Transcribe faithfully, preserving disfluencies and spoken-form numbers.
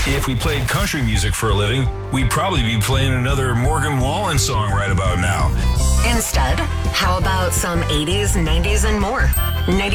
If we played country music for a living, we'd probably be playing another Morgan Wallen song right about now. Instead, how about some eighties, nineties, and more?